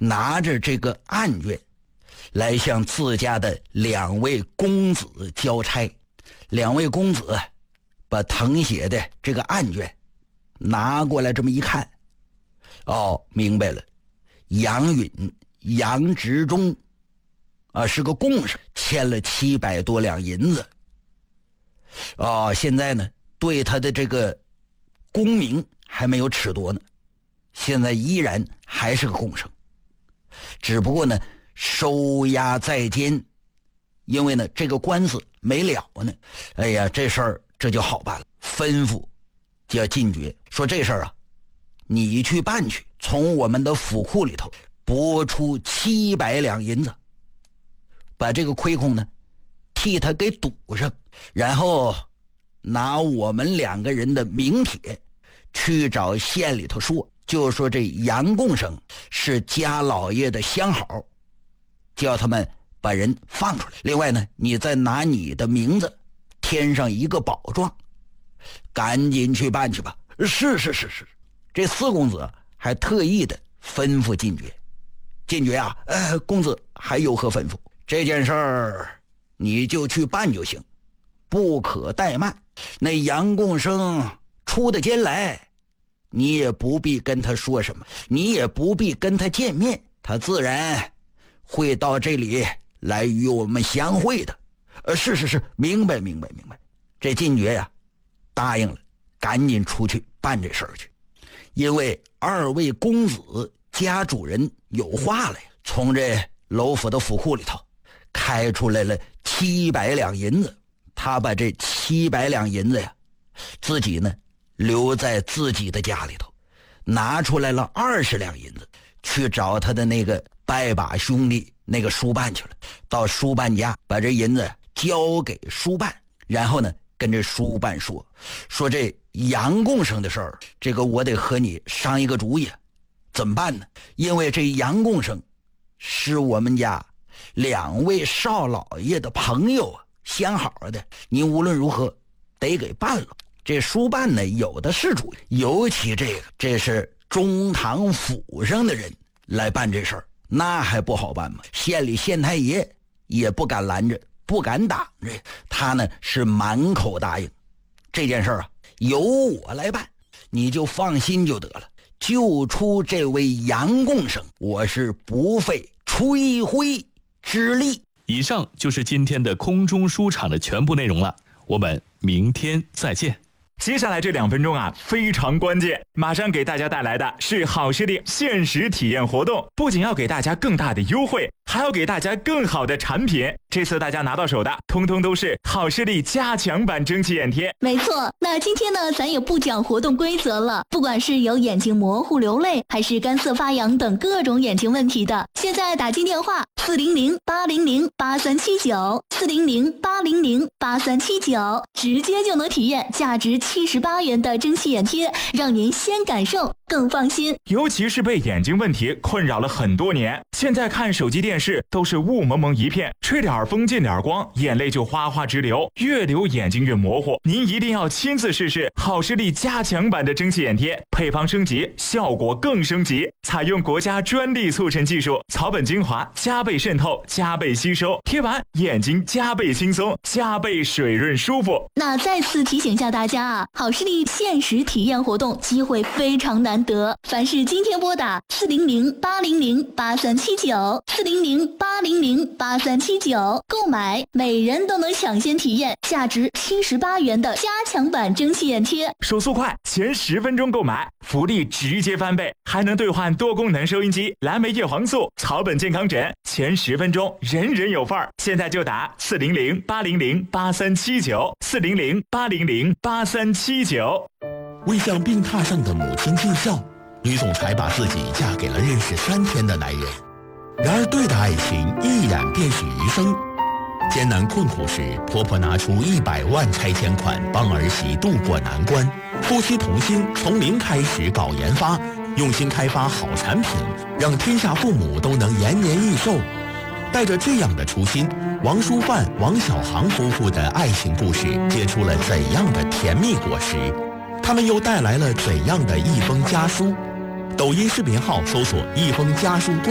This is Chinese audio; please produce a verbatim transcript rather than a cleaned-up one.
拿着这个案卷来向自家的两位公子交差。两位公子把誊写的这个案卷拿过来，这么一看，哦，明白了，杨允、杨执中啊是个贡生，欠了七百多两银子。哦，现在呢，对他的这个功名还没有褫夺呢，现在依然还是个贡生，只不过呢，收押在监。因为呢，这个官司没了呢，哎呀，这事儿这就好办了，吩咐叫进爵说这事儿啊，你去办去，从我们的府库里头拨出七百两银子，把这个亏空呢替他给堵上，然后拿我们两个人的名帖去找县里头说，就说这杨贡生是家老爷的相好，叫他们把人放出来。另外呢，你再拿你的名字添上一个保状，赶紧去办去吧。是是是是，这四公子还特意的吩咐进爵，进爵啊，呃，公子还有何吩咐？这件事儿你就去办就行，不可怠慢。那杨贡生出的监来，你也不必跟他说什么，你也不必跟他见面，他自然会到这里来与我们相会的。呃，是是是，明白明白明白。这进爵呀，答应了，赶紧出去办这事儿去。因为二位公子家主人有话了呀，从这楼府的府库里头开出来了七百两银子，他把这七百两银子呀，自己呢留在自己的家里头，拿出来了二十两银子，去找他的那个拜把兄弟那个书办去了。到书办家把这银子交给书办，然后呢跟这书办说说这杨贡生的事儿，这个我得和你商一个主意，怎么办呢？因为这杨贡生是我们家两位少老爷的朋友啊，相好的，你无论如何得给办了。这书办呢有的是主意，尤其这个这是中堂府上的人来办这事儿，那还不好办吗？县里县太爷也不敢拦着，不敢挡着，他呢是满口答应。这件事儿啊，由我来办，你就放心就得了。救出这位杨贡生，我是不费吹灰之力。 以上就是今天的空中书场的全部内容了，我们明天再见。 接下来这两分钟啊，非常关键，马上给大家带来的是好视力限时体验活动，不仅要给大家更大的优惠，还要给大家更好的产品。这次大家拿到手的，通通都是好视力加强版蒸汽眼贴。 没错，那今天呢，咱也不讲活动规则了。不管是有眼睛模糊流泪，还是干涩发痒等各种眼睛问题的，现在打进电话四零零八零零八三七九四零零八零零八三七九，直接就能体验价值七十八元的蒸汽眼贴，让您先感受更放心。 尤其是被眼睛问题困扰了很多年，现在看手机电视都是雾蒙蒙一片，吹点风进点光，眼泪就哗哗直流，越流眼睛越模糊。您一定要亲自试试好视力加强版的蒸汽眼贴，配方升级，效果更升级，采用国家专利促成技术，草本精华加倍渗透，加倍吸收，贴完眼睛加倍轻松，加倍水润舒服。 那再次提醒下大家啊，好视力限时体验活动机会非常难得，凡是今天拨打四零零八零零八三七九四零零八零零八三七九购买，每人都能抢先体验价值七十八元的加强版蒸汽眼贴。 手速快，前十分钟购买，福利直接翻倍，还能兑换多功能收音机、蓝莓叶黄素、草本健康枕，前十分钟人人有份儿。现在就打四零零八零零八三七九四零零八零零八三七九。 为向病榻上的母亲尽孝，吕总裁把自己嫁给了认识三天的男人。然而对的爱情一染便是余生。艰难困苦时，婆婆拿出一百万拆迁款帮儿媳渡过难关，夫妻同心，从零开始搞研发，用心开发好产品，让天下父母都能延年益寿。带着这样的初心，王淑范、王小航夫妇的爱情故事结出了怎样的甜蜜果实？他们又带来了怎样的一封家书？抖音视频号搜索一封家书